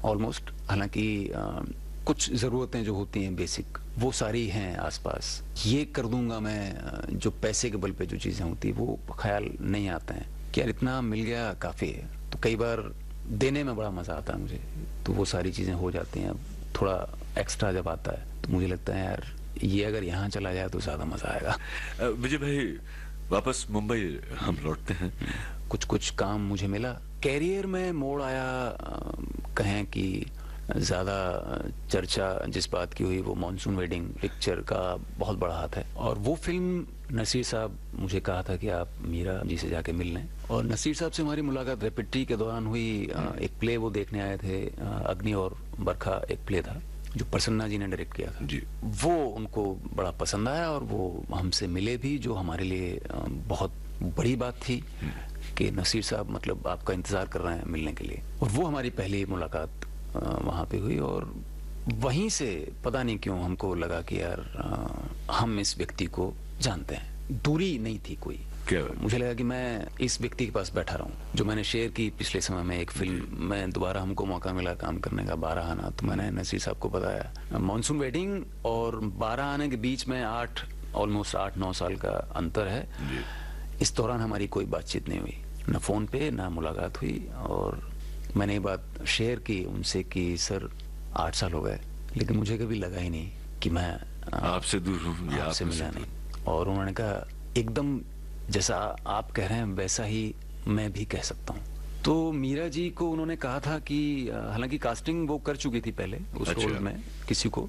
Almost. हालांकि कुछ ज़रूरतें जो होती हैं बेसिक, वो सारी हैं आसपास। ये कर दूंगा मैं, जो पैसे के बल पे जो चीज़ें होती हैं वो ख्याल नहीं आता है कि यार इतना मिल गया काफ़ी है। तो कई बार देने में बड़ा मज़ा आता है मुझे, तो वो सारी चीज़ें हो जाती हैं। थोड़ा एक्स्ट्रा जब आता है तो मुझे लगता है यार ये अगर यहाँ चला जाए तो ज़्यादा मज़ा आएगा। विजय भाई, वापस मुंबई हम लौटते हैं। कुछ कुछ काम मुझे मिला, कैरियर में मोड़ आया। कहें कि ज़्यादा चर्चा जिस बात की हुई वो मॉनसून वेडिंग पिक्चर का बहुत बड़ा हाथ है। और वो फिल्म नसीर साहब मुझे कहा था कि आप मीरा जी से जाके मिल लें, और नसीर साहब से हमारी मुलाकात रेपिट्री के दौरान हुई। एक प्ले वो देखने आए थे, अग्नि और बरखा एक प्ले था जो प्रसन्ना जी ने डायरेक्ट किया था जी। वो उनको बड़ा पसंद आया और वो हमसे मिले भी, जो हमारे लिए बहुत बड़ी बात थी कि नसीर साहब मतलब आपका इंतज़ार कर रहे हैं मिलने के लिए। और वो हमारी पहली मुलाकात वहाँ पे हुई, और वहीं से पता नहीं क्यों हमको लगा कि यार हम इस व्यक्ति को जानते हैं। दूरी नहीं थी कोई। क्या? मुझे लगा कि मैं इस व्यक्ति के पास बैठा रहूं, जो मैंने शेयर की पिछले समय में एक फिल्म में। दोबारा हमको मौका मिला काम करने का, 12 आना। तो मैंने नसीर साहब को बताया, मॉनसून वेडिंग और 12 आने के बीच में ऑलमोस्ट 8-9 साल का अंतर है। इस दौरान हमारी कोई बातचीत नहीं हुई, ना फोन पे ना मुलाकात हुई। और मैंने ये बात शेयर की उनसे कि सर 8 साल हो गए, लेकिन मुझे कभी लगा ही नहीं कि मैं आपसे दूर हूँ या आपसे मिला नहीं। और उन्होंने कहा एकदम जैसा आप कह रहे हैं वैसा ही मैं भी कह सकता हूँ। तो मीरा जी को उन्होंने कहा था कि हालांकि कास्टिंग वो कर चुकी थी पहले उस रोल में किसी को।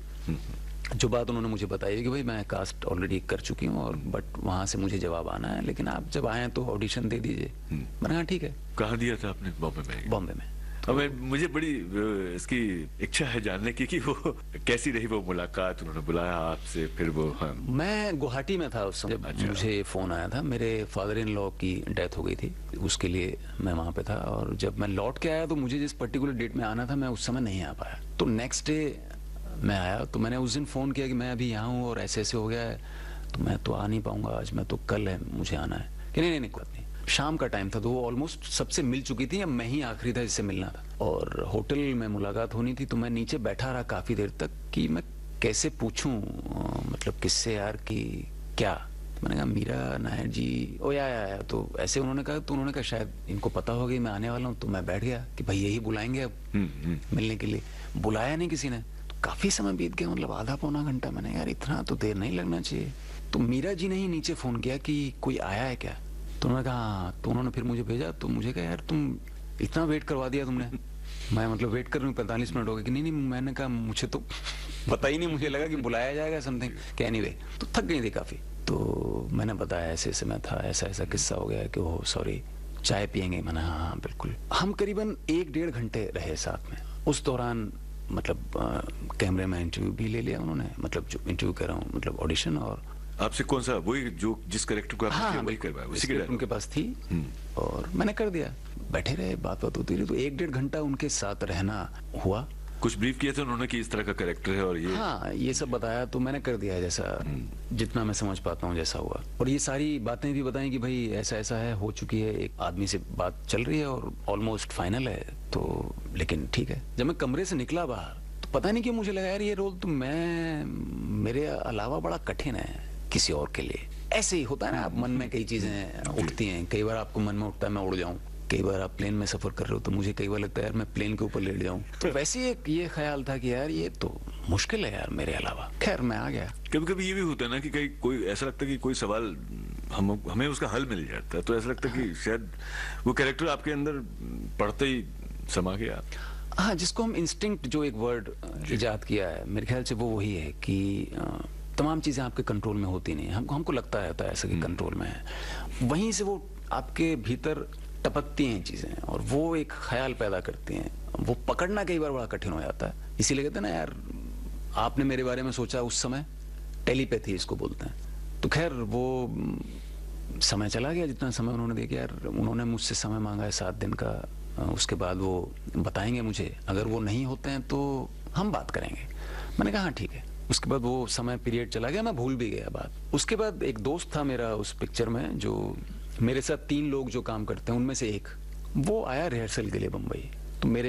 जो बात उन्होंने मुझे बताई कि भाई मैं कास्ट ऑलरेडी कर चुकी हूँ, और बट वहां से मुझे जवाब आना है, लेकिन आप जब आए तो ऑडिशन दे दीजिए। मैंने कहा ठीक है। कहाँ दिया था आपने? बॉम्बे में? बॉम्बे में। अब मुझे बड़ी इसकी इच्छा है जानने की कि वो कैसी रही वो मुलाकात। उन्होंने बुलाया आपसे, फिर वो? हाँ। मैं गुवाहाटी में था उस समय जब मुझे फोन आया था। मेरे फादर इन लॉ की डेथ हो गई थी, उसके लिए मैं वहां पे था। और जब मैं लौट के आया तो मुझे जिस पर्टिकुलर डेट में आना था मैं उस समय नहीं आ पाया। तो नेक्स्ट डे मैं आया, तो मैंने उस दिन फोन किया कि मैं अभी यहाँ हूँ और ऐसे ऐसे हो गया है, तो मैं तो आ नहीं पाऊंगा आज, मैं तो कल है मुझे आना है। कि नहीं कोई नहीं। शाम का टाइम था तो वो ऑलमोस्ट सबसे मिल चुकी थी, अब मैं ही आखिरी था जिससे मिलना था। और होटल में मुलाकात होनी थी, तो मैं नीचे बैठा रहा काफी देर तक कि मैं कैसे पूछूं, मतलब किससे यार कि क्या। तो मैंने कहा मीरा नायर जी, ओ या तो ऐसे उन्होंने कहा। तो उन्होंने कहा शायद इनको पता होगा कि मैं आने वाला हूँ। तो मैं बैठ गया कि भाई यही बुलाएंगे अब मिलने के लिए। बुलाया नहीं किसी ने, तो काफी समय बीत गया, मतलब आधा पौना घंटा। मैंने यार इतना तो देर नहीं लगना चाहिए। तो मीरा जी ने ही नीचे फोन किया कि कोई आया है क्या। तो उन्होंने कहा हाँ। तो उन्होंने फिर मुझे भेजा। तो मुझे कहा यार तुम इतना वेट करवा दिया तुमने। मैं मतलब वेट कर रही हूँ 45 मिनट हो गए कि नहीं। मैंने कहा मुझे तो पता ही नहीं, मुझे लगा कि बुलाया जाएगा समथिंग। एनीवे तो थक गई थी काफी। तो मैंने बताया ऐसे ऐसे मैं था, ऐसा ऐसा किस्सा हो गया कि वो सॉरी चाय पियेंगे। मैंने हाँ बिल्कुल। हम करीबन 1-1.5 घंटे रहे साथ में। उस दौरान मतलब कैमरे में इंटरव्यू भी ले लिया उन्होंने, मतलब जो इंटरव्यू कर रहा हूँ मतलब ऑडिशन। और आपसे कौन सा? वही जो जिस कैरेक्टर को आपने किया वही करवाया? उसी के उनके पास थी और मैंने कर दिया। बैठे रहे, बात होती रही। तो 1-1.5 घंटा उनके साथ रहना हुआ। कुछ ब्रीफ किया था उन्होंने कि इस तरह का कैरेक्टर है और ये? हाँ, ये सब बताया तो मैंने कर दिया जैसा जितना मैं समझ पाता हूँ जैसा हुआ। और ये सारी बातें भी बताई कि भाई ऐसा ऐसा है, हो चुकी है, एक आदमी से बात चल रही है और ऑलमोस्ट फाइनल है। तो लेकिन ठीक है। जब मैं कमरे से निकला बाहर तो पता नहीं क्यों मुझे लगा यार ये रोल तो मेरे अलावा बड़ा कठिन है किसी और के लिए। ऐसे ही होता है ना, आप मन में कई चीजें उठती हैं। कई बार आपको मन में उठता है मैं उड़ जाऊं, कई बार आप प्लेन में सफर कर रहे हो तो मुझे कई बार लगता है यार मैं प्लेन के ऊपर लेट जाऊं। तो वैसे एक ये ख्याल था कि यार ये तो मुश्किल है यार मेरे अलावा। खैर मैं आ गया। कभी कभी ये भी होता है ना कि कहीं कोई ऐसा लगता है कि कोई सवाल हमें उसका हल मिल जाता है, तो ऐसा लगता है कि शायद वो कैरेक्टर आपके अंदर पढ़ते ही समा गया। हाँ, जिसको हम इंस्टिंक्ट जो एक वर्ड इजाद किया है मेरे ख्याल से वो वही है कि तमाम चीजें आपके कंट्रोल में होती नहीं। हमको लगता है ऐसा कि कंट्रोल में है, वहीं से वो आपके भीतर टपकती हैं चीजें और वो एक ख्याल पैदा करती हैं। वो पकड़ना कई बार बड़ा कठिन हो जाता है। इसीलिए कहते हैं ना यार आपने मेरे बारे में सोचा उस समय, टेलीपैथी इसको बोलते हैं। तो खैर वो समय चला गया जितना समय उन्होंने देखा। यार उन्होंने मुझसे समय मांगा है 7 दिन का, उसके बाद वो बताएंगे मुझे। अगर वो नहीं होते हैं तो हम बात करेंगे। मैंने कहा हाँ ठीक है। उसके बाद वो समय पीरियड चला गया, मैं भूल भी गया बात। उसके बाद एक दोस्त था मेरा उस पिक्चर में, जो मेरे साथ 3 लोग जो काम करते हैं उनमें से एक, वो आया रिहर्सल के लिए बम्बई। तो मेरे